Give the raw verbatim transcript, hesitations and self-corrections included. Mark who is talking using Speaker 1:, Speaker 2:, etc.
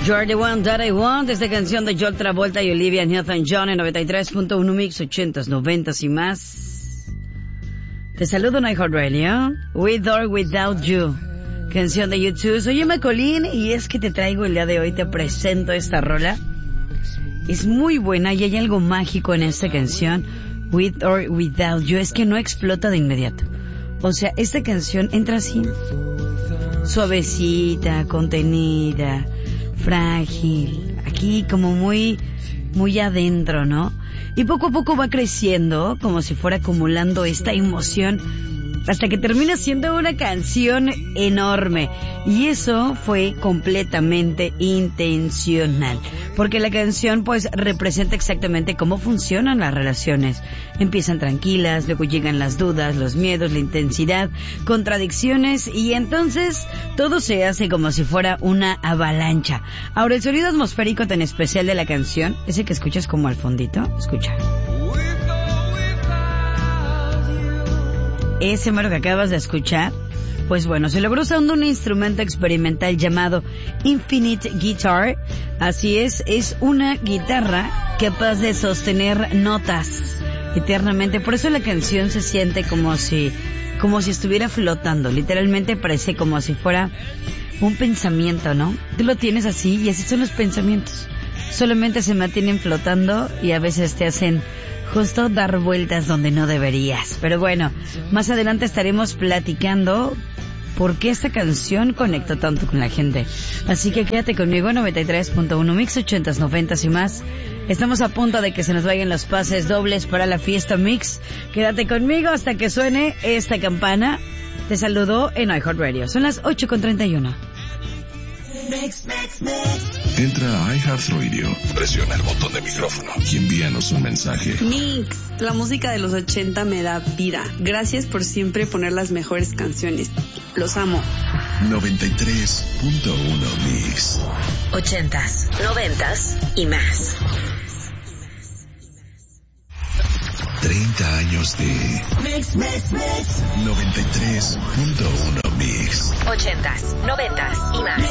Speaker 1: You're the one that I want. Esta canción de John Travolta y Olivia Newton-John en noventa y tres punto uno Mix, ochentas, noventas y más. Te saludo en iHeartRadio. With or Without You. Canción de YouTube. Soy Emma Colín y es que te traigo el día de hoy, te presento esta rola. Es muy buena y hay algo mágico en esta canción. With or Without You. Es que no explota de inmediato. O sea, esta canción entra así. Suavecita, contenida, frágil, aquí como muy, muy adentro, ¿no? Y poco a poco va creciendo, como si fuera acumulando esta emoción, hasta que termina siendo una canción enorme. Y eso fue completamente intencional, porque la canción pues representa exactamente cómo funcionan las relaciones. Empiezan tranquilas, luego llegan las dudas, los miedos, la intensidad, contradicciones, y entonces todo se hace como si fuera una avalancha. Ahora, el sonido atmosférico tan especial de la canción, ese que escuchas como al fondito, escucha. Ese mero que acabas de escuchar, pues bueno, se logró usando un instrumento experimental llamado Infinite Guitar. Así es, es una guitarra capaz de sostener notas eternamente. Por eso la canción se siente como si, como si estuviera flotando. Literalmente parece como si fuera un pensamiento, ¿no? Tú lo tienes así y así son los pensamientos. Solamente se mantienen flotando y a veces te hacen justo dar vueltas donde no deberías. Pero bueno, más adelante estaremos platicando por qué esta canción conecta tanto con la gente. Así que quédate conmigo, noventa y tres punto uno Mix, ochentas, noventas y más. Estamos a punto de que se nos vayan los pases dobles para la fiesta Mix. Quédate conmigo hasta que suene esta campana. Te saludo en iHeartRadio. Son las ocho con treinta y uno.
Speaker 2: Mix, mix, mix. Entra a iHeartRadio, presiona el botón de micrófono y envíanos un mensaje.
Speaker 3: Mix, la música de los ochenta me da vida. Gracias por siempre poner las mejores canciones. Los amo.
Speaker 2: noventa y tres punto uno Mix.
Speaker 4: Ochentas, noventas y más.
Speaker 2: treinta años de
Speaker 4: Mix, mix, mix.
Speaker 2: noventa y tres punto uno Mix.
Speaker 4: Ochentas, noventas y más.